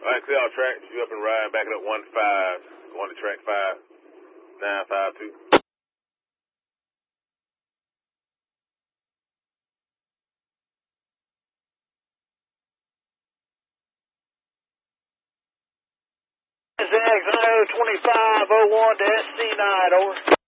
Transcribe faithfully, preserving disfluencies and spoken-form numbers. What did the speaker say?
All right, clear all tracks. You up and ride. Back it up one five. Going to track five. Nine five two. Zags, I O twenty-five oh one to S C nine, over.